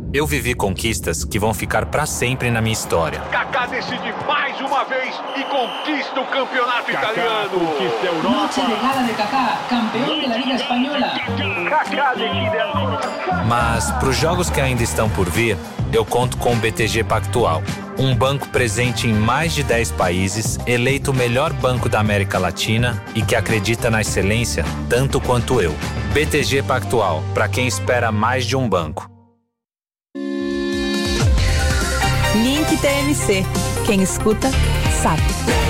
Eu vivi conquistas que vão ficar pra sempre na minha história. Kaká decide mais uma vez e conquista o campeonato italiano. Conquista a Europa. Noche de gala de Kaká, campeão da Liga Espanhola. Kaká decide ancora. Mas pros jogos que ainda estão por vir, eu conto com o BTG Pactual. Um banco presente em mais de 10 países, eleito o melhor banco da América Latina e que acredita na excelência tanto quanto eu. BTG Pactual, para quem espera mais de um banco. Link TMC. Quem escuta, sabe.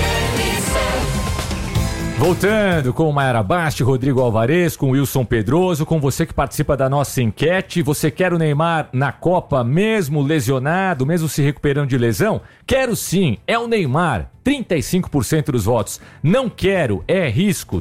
Voltando com Mayara Basti, Rodrigo Alvarez, com Wilson Pedroso, com você que participa da nossa enquete. Você quer o Neymar na Copa, mesmo lesionado, mesmo se recuperando de lesão? Quero sim, é o Neymar, 35% dos votos. Não quero, é risco,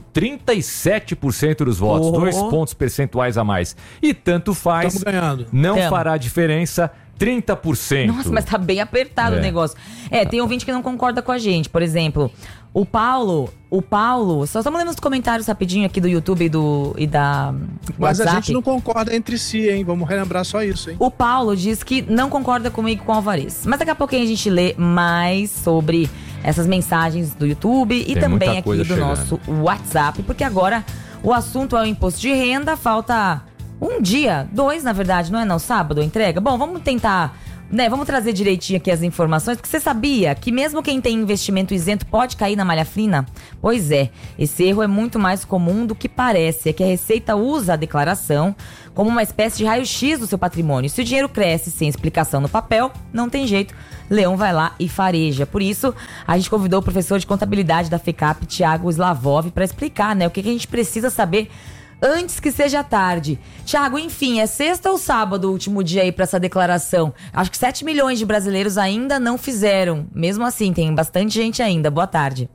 37% dos votos, 2 pontos percentuais a mais. E tanto faz, estamos ganhando. Não fará diferença, 30%. Nossa, mas tá bem apertado o negócio. Tem ouvinte que não concorda com a gente. Por exemplo, o Paulo, só estamos lendo os comentários rapidinho aqui do YouTube e da Mas WhatsApp. a gente não concorda entre si, hein? Vamos relembrar só isso, hein? O Paulo diz que não concorda comigo com o Alvarez. Mas daqui a pouquinho a gente lê mais sobre essas mensagens do YouTube e também aqui do nosso WhatsApp. Porque agora o assunto é o imposto de renda, falta... um dia, 2 na verdade, não é não? Sábado a entrega? Bom, vamos tentar, né? Vamos trazer direitinho aqui as informações, porque você sabia que mesmo quem tem investimento isento pode cair na malha fina? Pois é, esse erro é muito mais comum do que parece. É que a Receita usa a declaração como uma espécie de raio-x do seu patrimônio. Se o dinheiro cresce sem explicação no papel, não tem jeito. Leão vai lá e fareja. Por isso, a gente convidou o professor de contabilidade da FECAP, Thiago Slavov, para explicar, né, o que a gente precisa saber antes que seja tarde. Thiago, enfim, é sexta ou sábado o último dia aí para essa declaração? Acho que 7 milhões de brasileiros ainda não fizeram. Mesmo assim, tem bastante gente ainda. Boa tarde.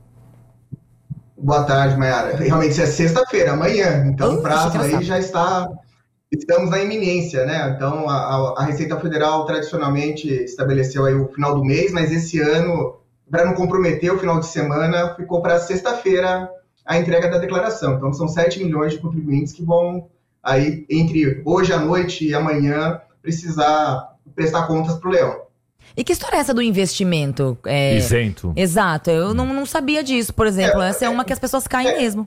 Boa tarde, Mayara. Realmente é sexta-feira, amanhã. Então o prazo aí já está... Estamos na iminência, né? Então a Receita Federal tradicionalmente estabeleceu aí o final do mês, mas esse ano, para não comprometer o final de semana, ficou para sexta-feira a entrega da declaração. Então, são 7 milhões de contribuintes que vão, aí, entre hoje à noite e amanhã, precisar prestar contas para o Leão. E que história é essa do investimento? Isento. Exato, eu não sabia disso, por exemplo. Essa é uma que as pessoas caem mesmo.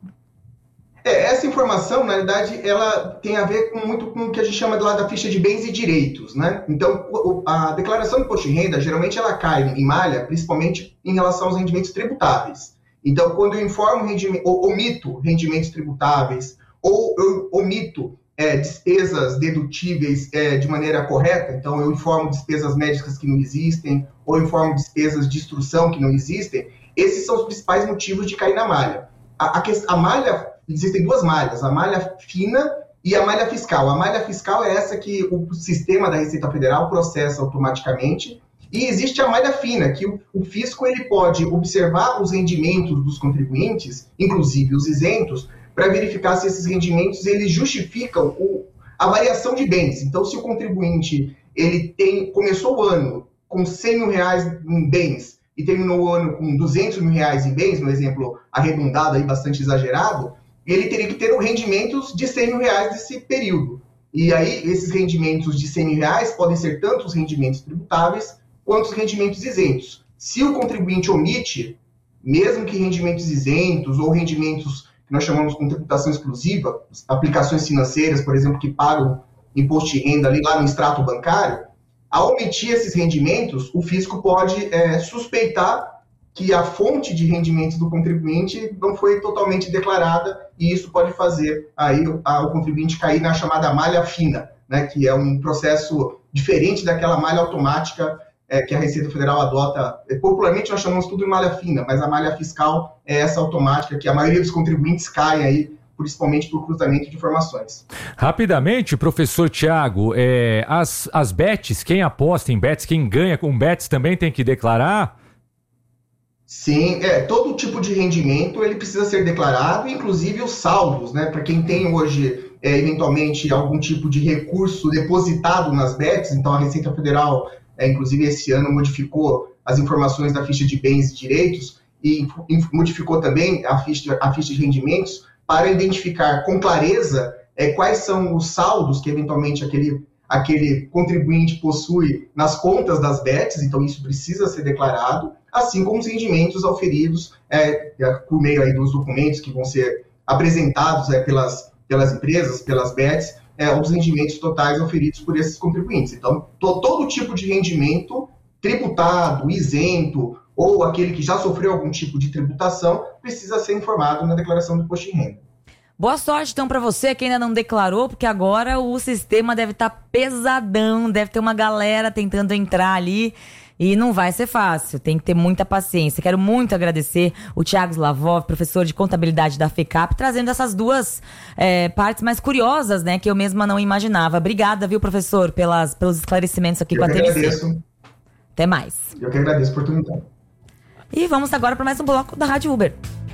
Essa informação, na realidade, ela tem a ver muito com o que a gente chama lá da ficha de bens e direitos, né? Então, a declaração do imposto de renda, geralmente, ela cai em malha, principalmente em relação aos rendimentos tributáveis. Então, quando eu informo ou omito rendimentos tributáveis, ou eu omito despesas dedutíveis de maneira correta, então eu informo despesas médicas que não existem, ou informo despesas de instrução que não existem, esses são os principais motivos de cair na malha. A malha, existem 2 malhas, a malha fina e a malha fiscal. A malha fiscal é essa que o sistema da Receita Federal processa automaticamente. E existe a malha fina, que o fisco ele pode observar os rendimentos dos contribuintes, inclusive os isentos, para verificar se esses rendimentos eles justificam a variação de bens. Então, se o contribuinte ele começou o ano com 100 mil reais em bens e terminou o ano com 200 mil reais em bens, no exemplo arredondado, aí, bastante exagerado, ele teria que ter rendimentos de 100 mil reais nesse período. E aí, esses rendimentos de 100 mil reais podem ser tanto os rendimentos tributáveis quanto os rendimentos isentos. Se o contribuinte omite, mesmo que rendimentos isentos ou rendimentos que nós chamamos de tributação exclusiva, aplicações financeiras, por exemplo, que pagam imposto de renda ali lá no extrato bancário, ao omitir esses rendimentos, o fisco pode suspeitar que a fonte de rendimentos do contribuinte não foi totalmente declarada e isso pode fazer aí o contribuinte cair na chamada malha fina, né, que é um processo diferente daquela malha automática que a Receita Federal adota. Popularmente nós chamamos tudo de malha fina, mas a malha fiscal é essa automática que a maioria dos contribuintes caem aí, principalmente por cruzamento de informações. Rapidamente, professor Thiago, as bets, quem aposta em bets, quem ganha com bets também tem que declarar? Sim, todo tipo de rendimento ele precisa ser declarado, inclusive os saldos, né? Para quem tem hoje, eventualmente, algum tipo de recurso depositado nas bets, então a Receita Federal, inclusive esse ano, modificou as informações da ficha de bens e direitos e modificou também a ficha de rendimentos para identificar com clareza quais são os saldos que, eventualmente, aquele contribuinte possui nas contas das bets, então isso precisa ser declarado, assim como os rendimentos auferidos por meio aí dos documentos que vão ser apresentados pelas empresas, pelas bets, os rendimentos totais auferidos por esses contribuintes. Então, todo tipo de rendimento tributado, isento, ou aquele que já sofreu algum tipo de tributação, precisa ser informado na declaração do imposto de renda. Boa sorte, então, para você que ainda não declarou, porque agora o sistema deve estar pesadão, deve ter uma galera tentando entrar ali e não vai ser fácil, tem que ter muita paciência. Quero muito agradecer o Thiago Slavov, professor de contabilidade da FECAP, trazendo essas duas partes mais curiosas, né, que eu mesma não imaginava. Obrigada, viu, professor, pelos esclarecimentos aqui com a TMC. Eu agradeço. Até mais. Eu que agradeço a oportunidade. E vamos agora para mais um bloco da Rádio Uber.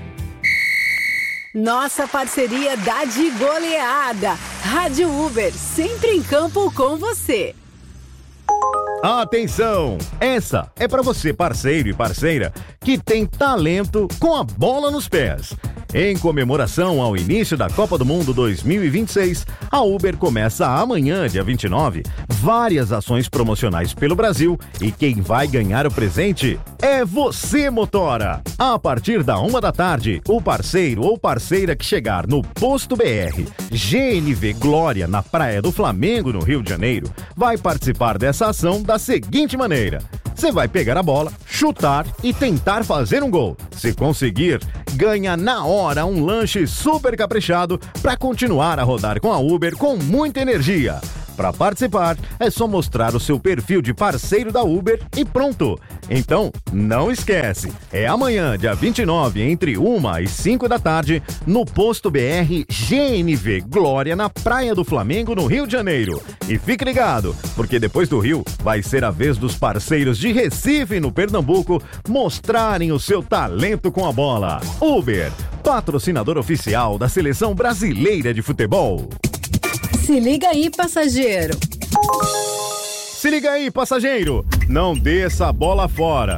Nossa parceria dá de goleada. Rádio Uber, sempre em campo com você. Atenção! Essa é para você, parceiro e parceira, que tem talento com a bola nos pés. Em comemoração ao início da Copa do Mundo 2026, a Uber começa amanhã, dia 29, várias ações promocionais pelo Brasil e quem vai ganhar o presente é você, motora! A partir da 1 da tarde, o parceiro ou parceira que chegar no Posto BR GNV Glória, na Praia do Flamengo, no Rio de Janeiro, vai participar dessa ação da seguinte maneira: você vai pegar a bola, chutar e tentar fazer um gol. Se conseguir, ganha na hora um lanche super caprichado para continuar a rodar com a Uber com muita energia. Para participar, é só mostrar o seu perfil de parceiro da Uber e pronto. Então, não esquece, é amanhã, dia 29, entre 1 e 5 da tarde, no Posto BR GNV Glória, na Praia do Flamengo, no Rio de Janeiro. E fique ligado, porque depois do Rio, vai ser a vez dos parceiros de Recife, no Pernambuco, mostrarem o seu talento com a bola. Uber, patrocinador oficial da Seleção Brasileira de Futebol. Se liga aí, passageiro. Se liga aí, passageiro. Não dê essa bola fora.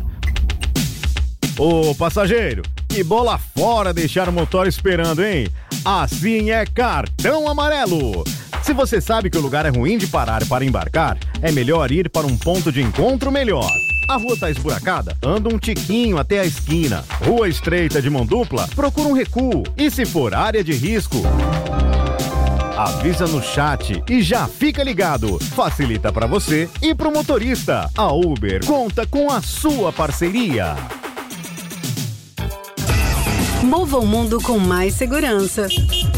Ô, passageiro, que bola fora deixar o motor esperando, hein? Assim é cartão amarelo. Se você sabe que o lugar é ruim de parar para embarcar, é melhor ir para um ponto de encontro melhor. A rua tá esburacada? Anda um tiquinho até a esquina. Rua estreita de mão dupla? Procura um recuo. E se for área de risco, avisa no chat e já fica ligado. Facilita para você e pro motorista. A Uber conta com a sua parceria. Mova o mundo com mais segurança.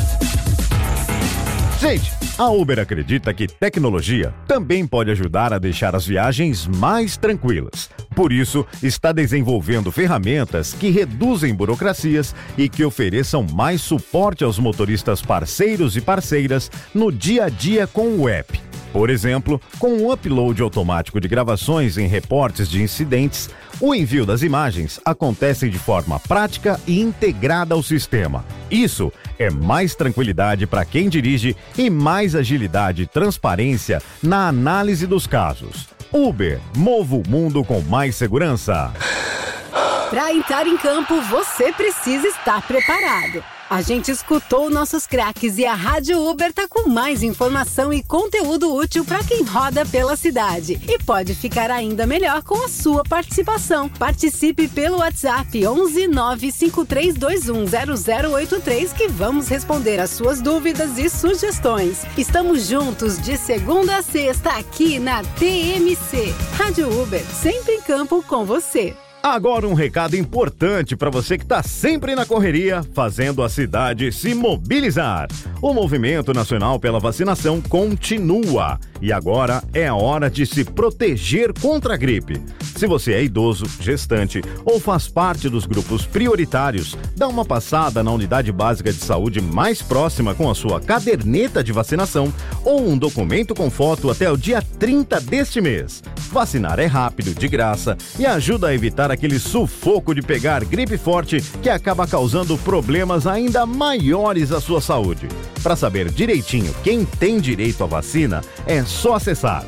Gente, a Uber acredita que tecnologia também pode ajudar a deixar as viagens mais tranquilas. Por isso, está desenvolvendo ferramentas que reduzem burocracias e que ofereçam mais suporte aos motoristas parceiros e parceiras no dia a dia com o app. Por exemplo, com o upload automático de gravações em reportes de incidentes, o envio das imagens acontece de forma prática e integrada ao sistema. Isso é mais tranquilidade para quem dirige e mais agilidade e transparência na análise dos casos. Uber, mova o mundo com mais segurança. Para entrar em campo, você precisa estar preparado. A gente escutou nossos craques e a Rádio Uber tá com mais informação e conteúdo útil para quem roda pela cidade. E pode ficar ainda melhor com a sua participação. Participe pelo WhatsApp 11 95321 0083 que vamos responder as suas dúvidas e sugestões. Estamos juntos de segunda a sexta aqui na TMC. Rádio Uber, sempre em campo com você. Agora um recado importante para você que está sempre na correria, fazendo a cidade se mobilizar. O movimento nacional pela vacinação continua. E agora é a hora de se proteger contra a gripe. Se você é idoso, gestante ou faz parte dos grupos prioritários, dá uma passada na unidade básica de saúde mais próxima com a sua caderneta de vacinação ou um documento com foto até o dia 30 deste mês. Vacinar é rápido, de graça e ajuda a evitar aquele sufoco de pegar gripe forte que acaba causando problemas ainda maiores à sua saúde. Para saber direitinho quem tem direito à vacina, é só acessar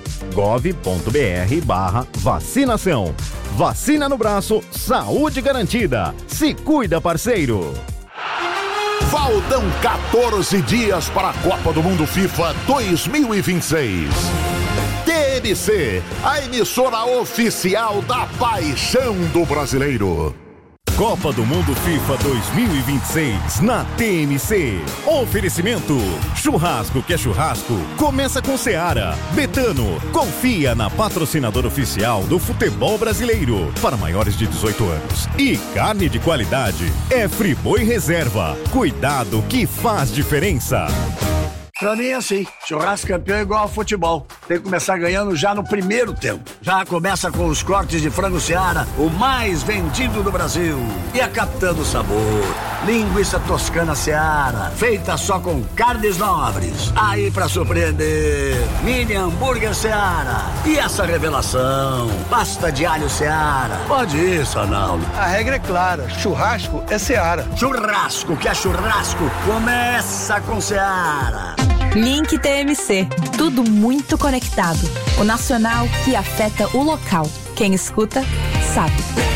gov.br/vacinação. Vacina no braço, saúde garantida. Se cuida, parceiro! Faltam 14 dias para a Copa do Mundo FIFA 2026. TMC, a emissora oficial da paixão do brasileiro. Copa do Mundo FIFA 2026 na TMC. Oferecimento: churrasco que é churrasco, começa com Seara. Betano, confia na patrocinadora oficial do futebol brasileiro para maiores de 18 anos. E carne de qualidade é Friboi Reserva. Cuidado que faz diferença. Pra mim é assim, churrasco campeão é igual ao futebol. Tem que começar ganhando já no primeiro tempo. Já começa com os cortes de frango Seara, o mais vendido do Brasil. E a captando sabor. Linguiça toscana Seara, feita só com carnes nobres. Aí pra surpreender, mini hambúrguer Seara. E essa revelação, pasta de alho Seara. Pode ir, Sanaldo. A regra é clara, churrasco é Seara. Churrasco que é churrasco, começa com Seara. Link TMC, tudo muito conectado. O nacional que afeta o local. Quem escuta, sabe.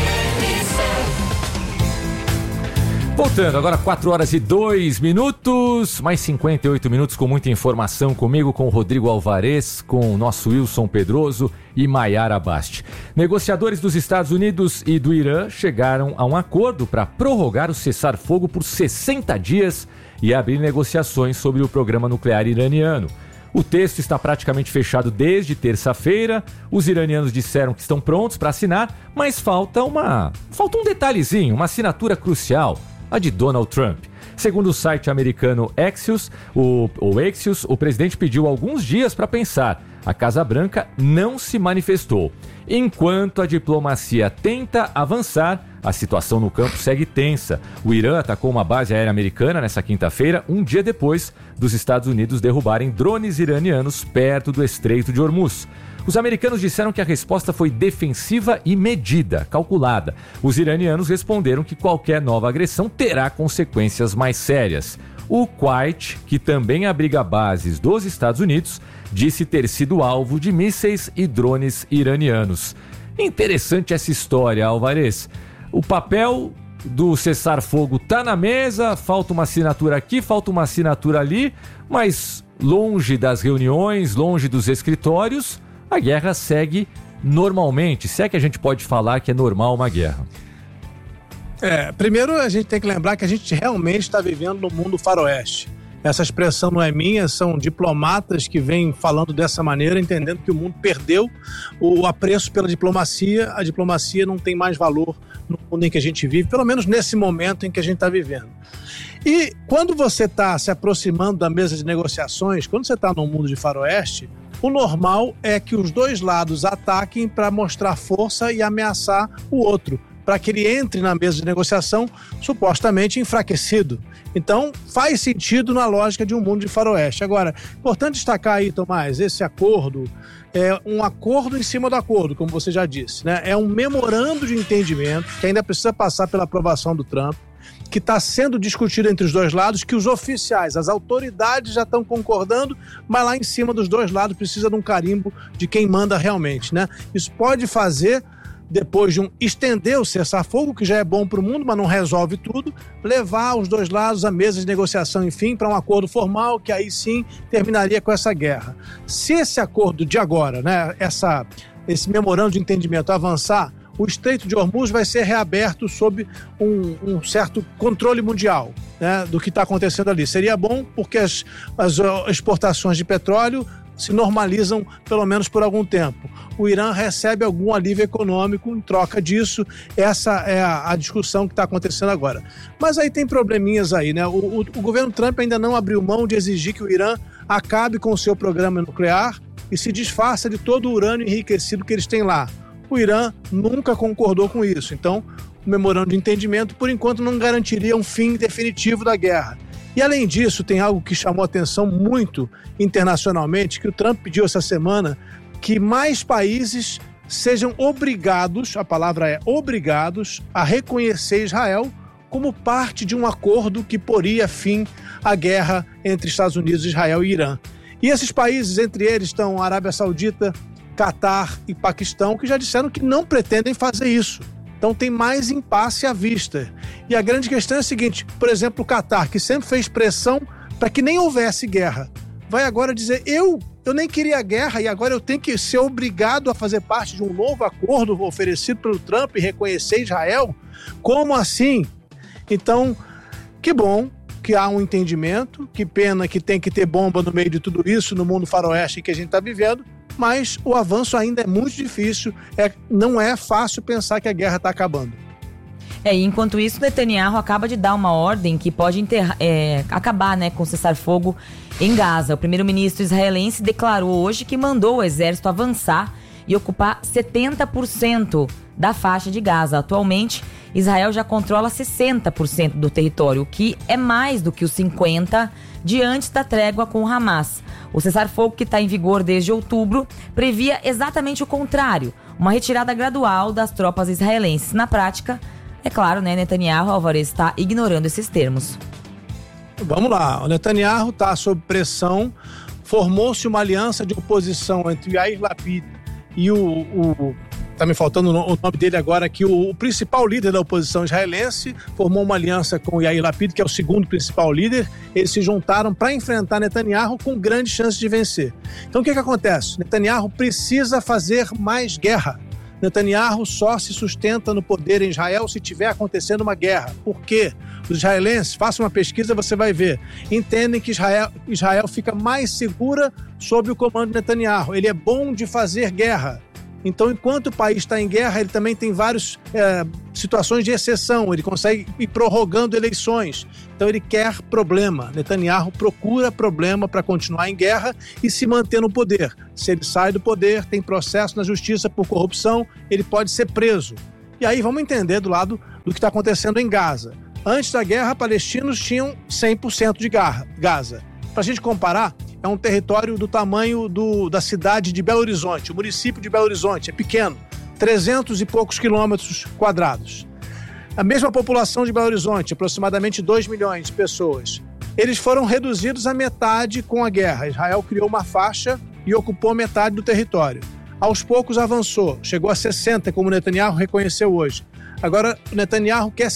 Voltando, agora 4 horas e 2 minutos, mais 58 minutos com muita informação comigo, com o Rodrigo Alvarez, com o nosso Wilson Pedroso e Maiara Basti. Negociadores dos Estados Unidos e do Irã chegaram a um acordo para prorrogar o cessar-fogo por 60 dias e abrir negociações sobre o programa nuclear iraniano. O texto está praticamente fechado desde terça-feira. Os iranianos disseram que estão prontos para assinar, mas falta um detalhezinho, uma assinatura crucial, a de Donald Trump. Segundo o site americano Axios, o presidente pediu alguns dias para pensar. A Casa Branca não se manifestou. Enquanto a diplomacia tenta avançar, a situação no campo segue tensa. O Irã atacou uma base aérea americana nesta quinta-feira, um dia depois dos Estados Unidos derrubarem drones iranianos perto do Estreito de Hormuz. Os americanos disseram que a resposta foi defensiva e medida, calculada. Os iranianos responderam que qualquer nova agressão terá consequências mais sérias. O Kuwait, que também abriga bases dos Estados Unidos, disse ter sido alvo de mísseis e drones iranianos. Interessante essa história, Alvarez. O papel do cessar-fogo está na mesa, falta uma assinatura aqui, falta uma assinatura ali, mas longe das reuniões, longe dos escritórios, a guerra segue normalmente. Se é que a gente pode falar que é normal uma guerra. Primeiro a gente tem que lembrar que a gente realmente está vivendo no mundo faroeste. Essa expressão não é minha, são diplomatas que vêm falando dessa maneira, entendendo que o mundo perdeu o apreço pela diplomacia. A diplomacia não tem mais valor no mundo em que a gente vive, pelo menos nesse momento em que a gente está vivendo. E quando você está se aproximando da mesa de negociações, quando você está no mundo de faroeste, o normal é que os dois lados ataquem para mostrar força e ameaçar o outro, para que ele entre na mesa de negociação supostamente enfraquecido. Então, faz sentido na lógica de um mundo de faroeste. Agora, importante destacar aí, Tomás, esse acordo é um acordo em cima do acordo, como você já disse, né? É um memorando de entendimento que ainda precisa passar pela aprovação do Trump, que está sendo discutido entre os dois lados, que os oficiais, as autoridades já estão concordando, mas lá em cima dos dois lados precisa de um carimbo de quem manda realmente, né? Isso pode fazer, depois de estender o cessar-fogo, que já é bom para o mundo, mas não resolve tudo, levar os dois lados à mesa de negociação, enfim, para um acordo formal, que aí sim terminaria com essa guerra. Se esse acordo de agora, né, esse memorando de entendimento avançar, o Estreito de Hormuz vai ser reaberto sob um certo controle mundial, né, do que está acontecendo ali. Seria bom porque as exportações de petróleo se normalizam pelo menos por algum tempo. O Irã recebe algum alívio econômico em troca disso. Essa é a discussão que está acontecendo agora. Mas aí tem probleminhas aí, né? O governo Trump ainda não abriu mão de exigir que o Irã acabe com o seu programa nuclear e se desfaça de todo o urânio enriquecido que eles têm lá. O Irã nunca concordou com isso. Então, o memorando de entendimento, por enquanto, não garantiria um fim definitivo da guerra. E, além disso, tem algo que chamou a atenção muito internacionalmente, que o Trump pediu essa semana, que mais países sejam obrigados, a palavra é obrigados, a reconhecer Israel como parte de um acordo que poria fim à guerra entre Estados Unidos, Israel e Irã. E esses países, entre eles, estão a Arábia Saudita, Catar e Paquistão, que já disseram que não pretendem fazer isso. Então tem mais impasse à vista. E a grande questão é a seguinte, por exemplo, o Catar, que sempre fez pressão para que nem houvesse guerra, vai agora dizer, eu nem queria guerra e agora eu tenho que ser obrigado a fazer parte de um novo acordo oferecido pelo Trump e reconhecer Israel? Como assim? Então, que bom que há um entendimento, que pena que tem que ter bomba no meio de tudo isso, no mundo faroeste que a gente está vivendo, mas o avanço ainda é muito difícil, não é fácil pensar que a guerra está acabando. Enquanto isso, Netanyahu acaba de dar uma ordem que pode acabar com o cessar-fogo em Gaza. O primeiro-ministro israelense declarou hoje que mandou o exército avançar e ocupar 70% da faixa de Gaza. Atualmente, Israel já controla 60% do território, o que é mais do que os 50% de antes da trégua com o Hamas. O cessar-fogo, que está em vigor desde outubro, previa exatamente o contrário, uma retirada gradual das tropas israelenses. Na prática, é claro, Netanyahu, Alvarez, está ignorando esses termos. Vamos lá, o Netanyahu está sob pressão, formou-se uma aliança de oposição entre o Yair Lapid e tá me faltando o nome dele agora aqui, o principal líder da oposição israelense, formou uma aliança com o Yair Lapid, que é o segundo principal líder. Eles se juntaram para enfrentar Netanyahu com grandes chances de vencer. Então o que acontece? Netanyahu precisa fazer mais guerra. Netanyahu só se sustenta no poder em Israel se tiver acontecendo uma guerra. Por quê? Os israelenses, faça uma pesquisa, você vai ver, entendem que Israel fica mais segura sob o comando de Netanyahu. Ele é bom de fazer guerra. Então, enquanto o país está em guerra, ele também tem várias situações de exceção. Ele consegue ir prorrogando eleições. Então, ele quer problema. Netanyahu procura problema para continuar em guerra e se manter no poder. Se ele sai do poder, tem processo na justiça por corrupção, ele pode ser preso. E aí, vamos entender do lado do que está acontecendo em Gaza. Antes da guerra, palestinos tinham 100% de Gaza. Para a gente comparar, é um território do tamanho da cidade de Belo Horizonte. O município de Belo Horizonte é pequeno, 300 e poucos quilômetros quadrados. A mesma população de Belo Horizonte, aproximadamente 2 milhões de pessoas. Eles foram reduzidos à metade com a guerra. Israel criou uma faixa e ocupou metade do território. Aos poucos avançou, chegou a 60%, como Netanyahu reconheceu hoje. Agora, Netanyahu quer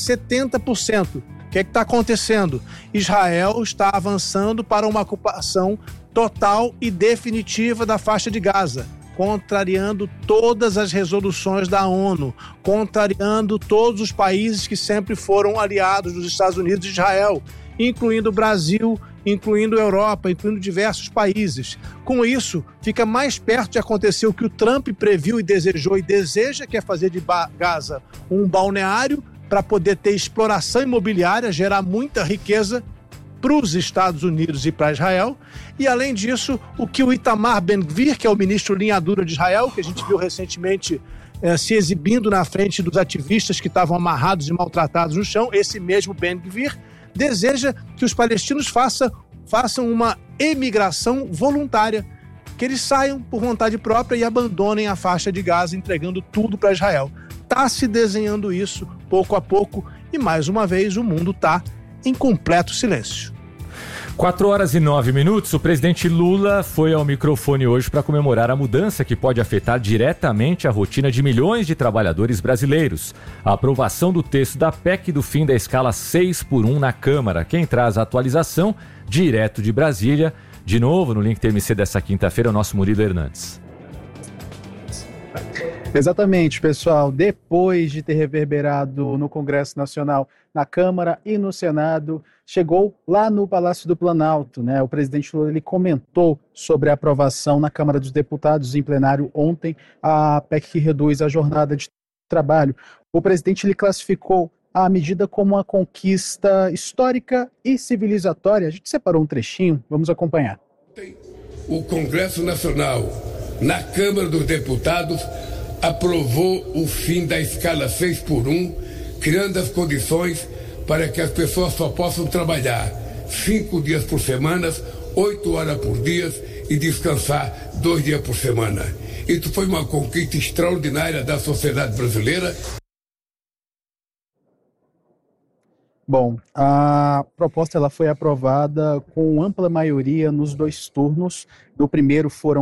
70%. O que está acontecendo? Israel está avançando para uma ocupação total e definitiva da faixa de Gaza, contrariando todas as resoluções da ONU, contrariando todos os países que sempre foram aliados dos Estados Unidos e Israel, incluindo o Brasil, incluindo a Europa, incluindo diversos países. Com isso, fica mais perto de acontecer o que o Trump previu e desejou e deseja, que é fazer de Gaza um balneário, para poder ter exploração imobiliária, gerar muita riqueza para os Estados Unidos e para Israel. E, além disso, o que o Itamar Ben-Gvir, que é o ministro linha dura de Israel, que a gente viu recentemente se exibindo na frente dos ativistas que estavam amarrados e maltratados no chão, esse mesmo Ben-Gvir deseja que os palestinos façam uma emigração voluntária, que eles saiam por vontade própria e abandonem a faixa de Gaza, entregando tudo para Israel. Está se desenhando isso pouco a pouco e, mais uma vez, o mundo está em completo silêncio. 4h09. O presidente Lula foi ao microfone hoje para comemorar a mudança que pode afetar diretamente a rotina de milhões de trabalhadores brasileiros. A aprovação do texto da PEC do fim da escala 6x1 na Câmara. Quem traz a atualização, direto de Brasília, de novo no Link TMC dessa quinta-feira, é o nosso Murilo Hernandes. Exatamente, pessoal. Depois de ter reverberado no Congresso Nacional, na Câmara e no Senado, chegou lá no Palácio do Planalto, né? O presidente Lula ele comentou sobre a aprovação na Câmara dos Deputados em plenário ontem, a PEC que reduz a jornada de trabalho. O presidente ele classificou a medida como uma conquista histórica e civilizatória. A gente separou um trechinho, vamos acompanhar. O Congresso Nacional, na Câmara dos Deputados, aprovou o fim da escala 6x1, criando as condições para que as pessoas só possam trabalhar 5 dias por semana, 8 horas por dia e descansar 2 dias por semana. Isso foi uma conquista extraordinária da sociedade brasileira. Bom, a proposta ela foi aprovada com ampla maioria nos 2 turnos. No primeiro foram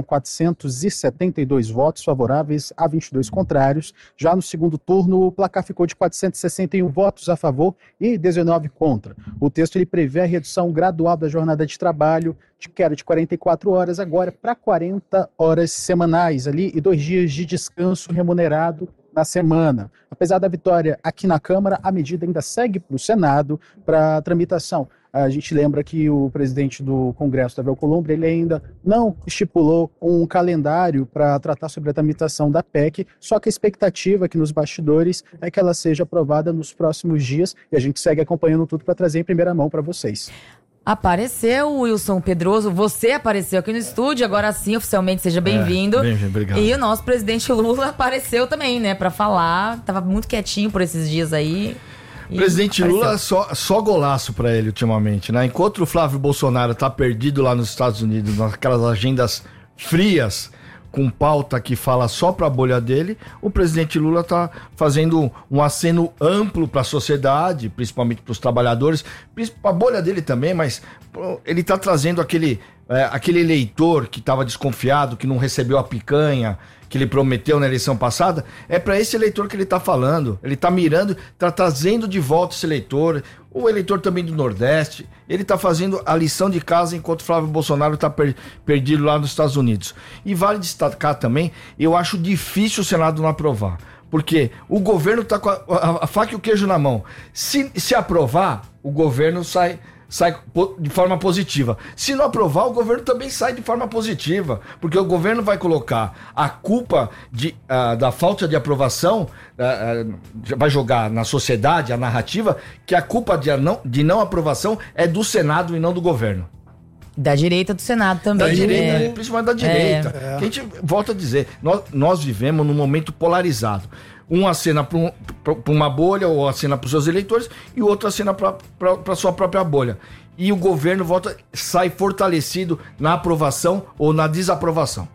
472 votos favoráveis a 22 contrários. Já no segundo turno, o placar ficou de 461 votos a favor e 19 contra. O texto ele prevê a redução gradual da jornada de trabalho, que era de 44 horas agora para 40 horas semanais ali, e 2 dias de descanso remunerado na semana. Apesar da vitória aqui na Câmara, a medida ainda segue para o Senado para tramitação. A gente lembra que o presidente do Congresso, Davi Alcolumbre, ele ainda não estipulou um calendário para tratar sobre a tramitação da PEC, só que a expectativa aqui nos bastidores é que ela seja aprovada nos próximos dias, e a gente segue acompanhando tudo para trazer em primeira mão para vocês. Apareceu, Wilson Pedroso, você apareceu aqui no estúdio, agora sim, oficialmente, seja bem-vindo. Bem-vindo, obrigado. E o nosso presidente Lula apareceu também, né, pra falar, tava muito quietinho por esses dias aí. Presidente Lula, só golaço pra ele ultimamente, né? Enquanto o Flávio Bolsonaro tá perdido lá nos Estados Unidos, naquelas agendas frias, com pauta que fala só para a bolha dele, o presidente Lula está fazendo um aceno amplo para a sociedade, principalmente para os trabalhadores, para a bolha dele também, mas ele está trazendo aquele eleitor que estava desconfiado, que não recebeu a picanha que ele prometeu na eleição passada. É para esse eleitor que ele está falando. Ele está mirando, está trazendo de volta esse eleitor, o eleitor também do Nordeste. Ele está fazendo a lição de casa enquanto Flávio Bolsonaro está perdido lá nos Estados Unidos. E vale destacar também, eu acho difícil o Senado não aprovar, porque o governo está com a faca e o queijo na mão. Se aprovar, o governo sai de forma positiva. Se não aprovar, o governo também sai de forma positiva, porque o governo vai colocar a culpa da falta de aprovação, vai jogar na sociedade a narrativa que a culpa de não aprovação é do Senado e não do governo. Da direita do Senado também. Da direita, principalmente da direita. Que a gente volta a dizer, nós vivemos num momento polarizado. Um acena para uma bolha ou acena para os seus eleitores e o outro acena para a sua própria bolha. E o governo sai fortalecido na aprovação ou na desaprovação.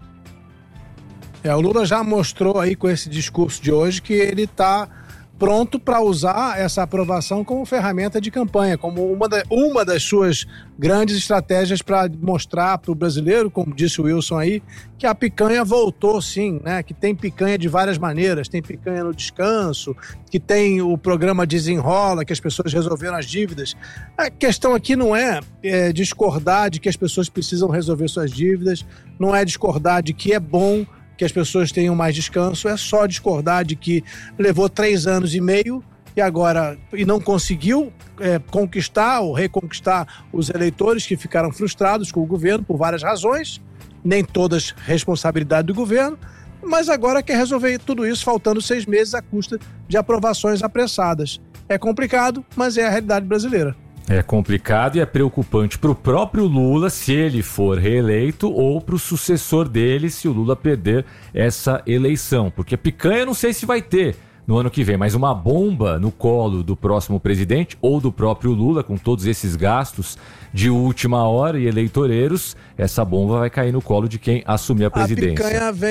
O Lula já mostrou aí com esse discurso de hoje que ele está pronto para usar essa aprovação como ferramenta de campanha, como uma das suas grandes estratégias para mostrar para o brasileiro, como disse o Wilson aí, que a picanha voltou sim, né? Que tem picanha de várias maneiras, tem picanha no descanso, que tem o programa Desenrola, que as pessoas resolveram as dívidas. A questão aqui não é discordar de que as pessoas precisam resolver suas dívidas, não é discordar de que é bom que as pessoas tenham mais descanso, é só discordar de que levou 3 anos e meio e não conseguiu conquistar ou reconquistar os eleitores que ficaram frustrados com o governo por várias razões, nem todas responsabilidade do governo, mas agora quer resolver tudo isso faltando 6 meses à custa de aprovações apressadas. É complicado, mas é a realidade brasileira. É complicado e é preocupante para o próprio Lula se ele for reeleito ou para o sucessor dele se o Lula perder essa eleição. Porque picanha não sei se vai ter no ano que vem, mas uma bomba no colo do próximo presidente ou do próprio Lula, com todos esses gastos de última hora e eleitoreiros, essa bomba vai cair no colo de quem assumir a presidência.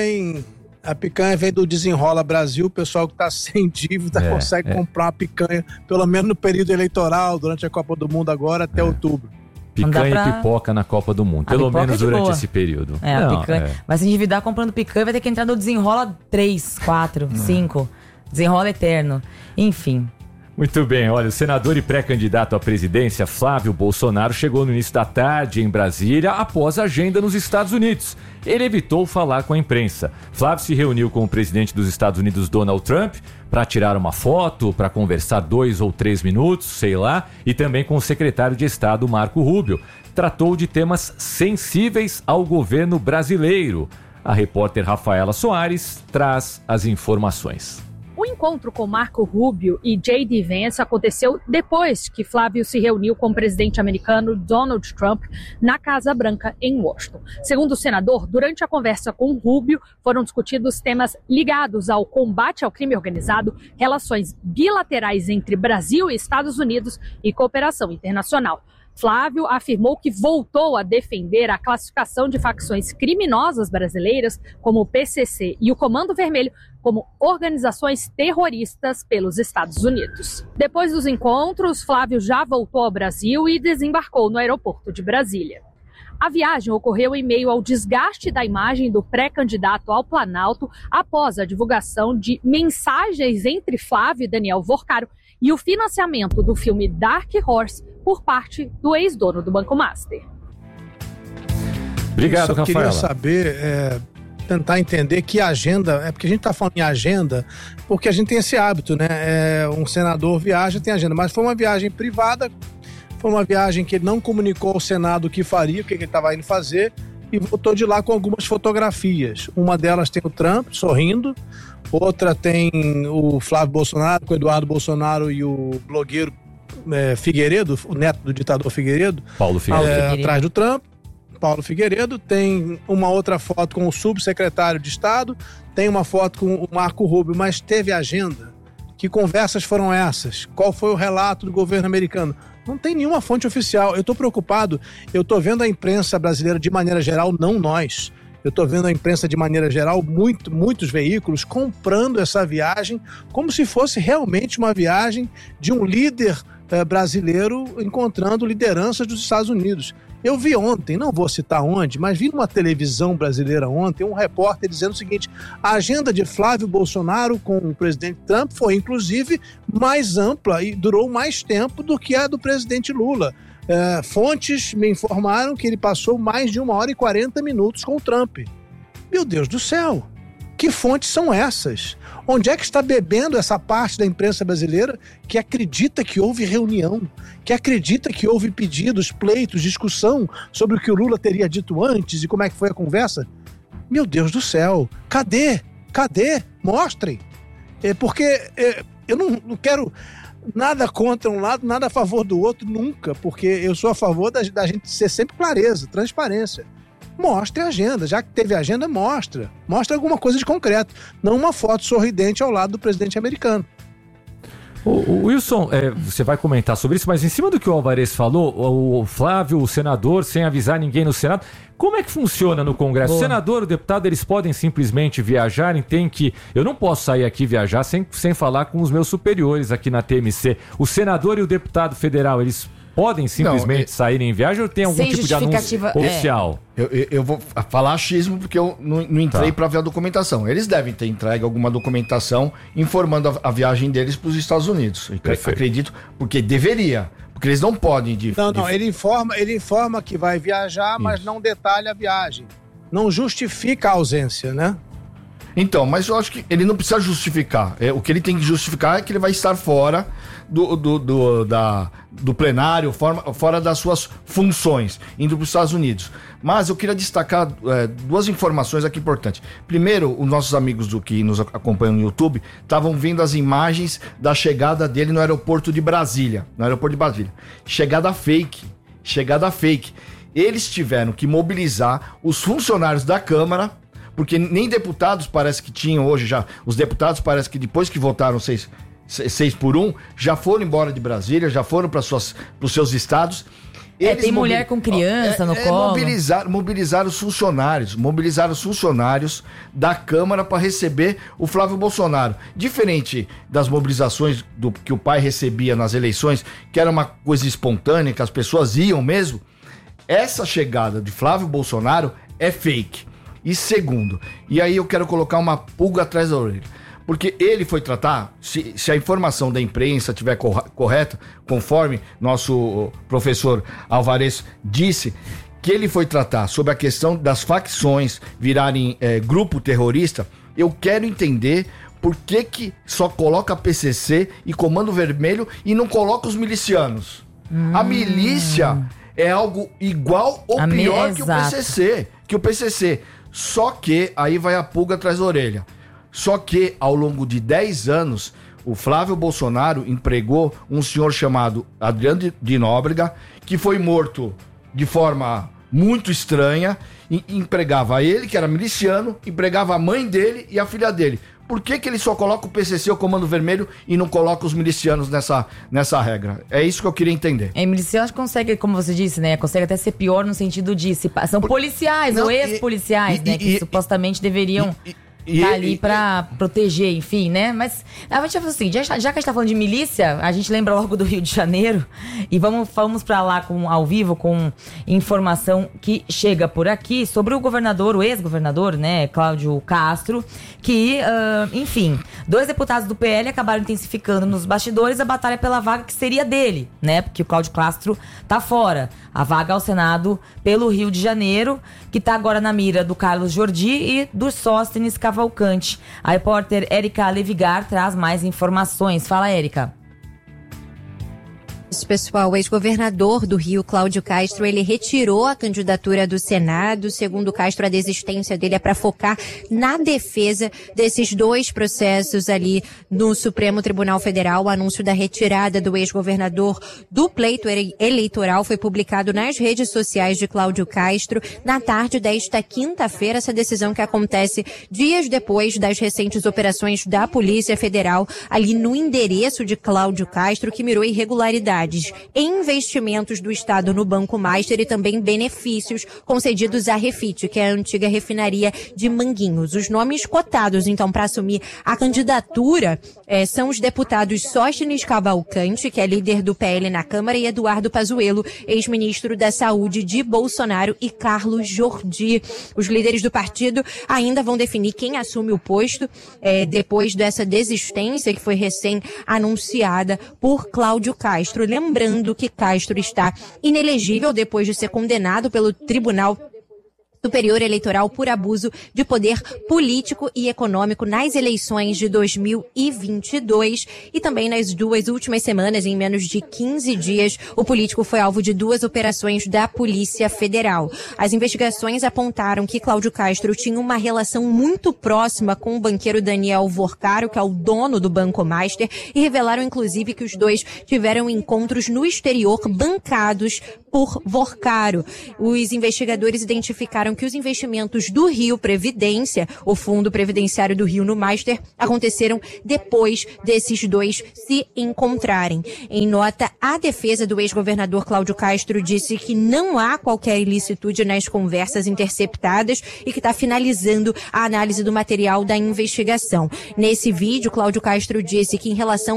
A picanha vem do Desenrola Brasil, o pessoal que está sem dívida consegue comprar uma picanha, pelo menos no período eleitoral, durante a Copa do Mundo agora, até outubro. Picanha e pipoca na Copa do Mundo, pelo menos durante esse período. A picanha. Vai se endividar comprando picanha, vai ter que entrar no Desenrola 3, 4, 5. Desenrola eterno. Enfim. Muito bem, olha, o senador e pré-candidato à presidência, Flávio Bolsonaro, chegou no início da tarde em Brasília após a agenda nos Estados Unidos. Ele evitou falar com a imprensa. Flávio se reuniu com o presidente dos Estados Unidos, Donald Trump, para tirar uma foto, para conversar 2 ou 3 minutos, sei lá, e também com o secretário de Estado, Marco Rubio. Tratou de temas sensíveis ao governo brasileiro. A repórter Rafaela Soares traz as informações. O encontro com Marco Rubio e J.D. Vance aconteceu depois que Flávio se reuniu com o presidente americano Donald Trump na Casa Branca, em Washington. Segundo o senador, durante a conversa com Rubio, foram discutidos temas ligados ao combate ao crime organizado, relações bilaterais entre Brasil e Estados Unidos e cooperação internacional. Flávio afirmou que voltou a defender a classificação de facções criminosas brasileiras, como o PCC e o Comando Vermelho, como organizações terroristas pelos Estados Unidos. Depois dos encontros, Flávio já voltou ao Brasil e desembarcou no aeroporto de Brasília. A viagem ocorreu em meio ao desgaste da imagem do pré-candidato ao Planalto após a divulgação de mensagens entre Flávio e Daniel Vorcaro e o financiamento do filme Dark Horse por parte do ex-dono do Banco Master. Obrigado, Rafaela. Eu queria saber, tentar entender que agenda, porque a gente está falando em agenda, porque a gente tem esse hábito, né? Um senador viaja, tem agenda, mas foi uma viagem privada, foi uma viagem que ele não comunicou ao Senado o que faria, o que ele estava indo fazer, e voltou de lá com algumas fotografias. Uma delas tem o Trump sorrindo, outra tem o Flávio Bolsonaro, com o Eduardo Bolsonaro e o blogueiro Figueiredo, o neto do ditador Figueiredo, Paulo Figueiredo, atrás do Trump. Paulo Figueiredo, tem uma outra foto com o subsecretário de Estado, tem uma foto com o Marco Rubio, mas teve agenda? Que conversas foram essas? Qual foi o relato do governo americano? Não tem nenhuma fonte oficial. Eu estou preocupado, eu estou vendo a imprensa brasileira de maneira geral, não nós. Eu estou vendo a imprensa de maneira geral, muitos veículos comprando essa viagem como se fosse realmente uma viagem de um líder brasileiro encontrando lideranças dos Estados Unidos. Eu vi ontem, não vou citar onde, mas vi numa televisão brasileira ontem um repórter dizendo o seguinte: a agenda de Flávio Bolsonaro com o presidente Trump foi inclusive mais ampla e durou mais tempo do que a do presidente Lula. Fontes me informaram que ele passou mais de 1h40 com o Trump. Meu Deus do céu! Que fontes são essas? Onde é que está bebendo essa parte da imprensa brasileira que acredita que houve reunião, que acredita que houve pedidos, pleitos, discussão sobre o que o Lula teria dito antes e como é que foi a conversa? Meu Deus do céu! Cadê? Cadê? Mostrem! Porque eu não quero nada contra um lado, nada a favor do outro, nunca, porque eu sou a favor da gente ser sempre clareza, transparência. Mostre a agenda, já que teve agenda, mostre alguma coisa de concreto, não uma foto sorridente ao lado do presidente americano. O Wilson, você vai comentar sobre isso, mas em cima do que o Alvarez falou, o Flávio, o senador, sem avisar ninguém no Senado, como é que funciona no Congresso? Boa. O senador, o deputado, eles podem simplesmente viajar, eu não posso sair aqui e viajar sem falar com os meus superiores aqui na TMC. O senador e o deputado federal, eles podem simplesmente saírem em viagem ou tem algum tipo de anúncio oficial? Eu vou falar achismo porque eu não entrei para ver a documentação. Eles devem ter entregue alguma documentação informando a viagem deles para os Estados Unidos. Acredito, porque deveria. Porque eles não podem... Ele informa que vai viajar, mas não detalha a viagem. Não justifica a ausência, né? Então, mas eu acho que ele não precisa justificar. O que ele tem que justificar é que ele vai estar fora do plenário, fora das suas funções, indo para os Estados Unidos. Mas eu queria destacar duas informações aqui importantes. Primeiro, os nossos amigos que nos acompanham no YouTube estavam vendo as imagens da chegada dele no aeroporto de Brasília. Chegada fake. Eles tiveram que mobilizar os funcionários da Câmara, porque nem deputados parece que tinham hoje já. Os deputados parece que depois que votaram 6-1, já foram embora de Brasília, já foram para os seus estados. Tem mulher com criança no colo. Mobilizar os funcionários da Câmara para receber o Flávio Bolsonaro. Diferente das mobilizações que o pai recebia nas eleições, que era uma coisa espontânea, que as pessoas iam mesmo, essa chegada de Flávio Bolsonaro é fake. E segundo, e aí eu quero colocar uma pulga atrás da orelha, porque ele foi tratar, se a informação da imprensa estiver correta, conforme nosso professor Alvarez disse, que ele foi tratar sobre a questão das facções virarem grupo terrorista, eu quero entender por que só coloca PCC e Comando Vermelho e não coloca os milicianos. A milícia é algo igual ou pior que o PCC. Só que, aí vai a pulga atrás da orelha, só que ao longo de 10 anos, o Flávio Bolsonaro empregou um senhor chamado Adriano de Nóbrega, que foi morto de forma muito estranha, e empregava ele, que era miliciano, empregava a mãe dele e a filha dele. por que ele só coloca o PCC, o Comando Vermelho, e não coloca os milicianos nessa regra. É isso que eu queria entender. Milicianos consegue, como você disse, né? Consegue até ser pior no sentido de... São policiais ou ex-policiais, né? Que supostamente deveriam... tá ali pra proteger, enfim, né? Mas a gente vai fazer o seguinte, já que a gente tá falando de milícia, a gente lembra logo do Rio de Janeiro e vamos pra lá ao vivo com informação que chega por aqui sobre o ex-governador, né, Cláudio Castro, que, enfim, 2 deputados do PL acabaram intensificando nos bastidores a batalha pela vaga que seria dele, né? Porque o Cláudio Castro tá fora. A vaga ao Senado pelo Rio de Janeiro, que está agora na mira do Carlos Jordi e do Sóstenes Cavalcante. A repórter Érica Levigar traz mais informações. Fala, Érica. Pessoal, o ex-governador do Rio, Cláudio Castro, ele retirou a candidatura do Senado. Segundo Castro, a desistência dele é para focar na defesa desses 2 processos ali no Supremo Tribunal Federal. O anúncio da retirada do ex-governador do pleito eleitoral foi publicado nas redes sociais de Cláudio Castro na tarde desta quinta-feira. Essa decisão que acontece dias depois das recentes operações da Polícia Federal ali no endereço de Cláudio Castro, que mirou irregularidades em investimentos do Estado no Banco Master e também benefícios concedidos à Refit, que é a antiga refinaria de Manguinhos. Os nomes cotados, então, para assumir a candidatura são os deputados Sóstenes Cavalcante, que é líder do PL na Câmara, e Eduardo Pazuello, ex-ministro da Saúde de Bolsonaro, e Carlos Jordi. Os líderes do partido ainda vão definir quem assume o posto depois dessa desistência que foi recém-anunciada por Cláudio Castro. Lembrando que Castro está inelegível depois de ser condenado pelo Tribunal Superior Eleitoral por abuso de poder político e econômico nas eleições de 2022 e também nas 2 últimas semanas, em menos de 15 dias, o político foi alvo de 2 operações da Polícia Federal. As investigações apontaram que Cláudio Castro tinha uma relação muito próxima com o banqueiro Daniel Vorcaro, que é o dono do Banco Master, e revelaram inclusive que os 2 tiveram encontros no exterior bancados por Vorcaro. Os investigadores identificaram que os investimentos do Rio Previdência, o Fundo Previdenciário do Rio no Master, aconteceram depois desses 2 se encontrarem. Em nota, a defesa do ex-governador Cláudio Castro disse que não há qualquer ilicitude nas conversas interceptadas e que está finalizando a análise do material da investigação. Nesse vídeo, Cláudio Castro disse que em relação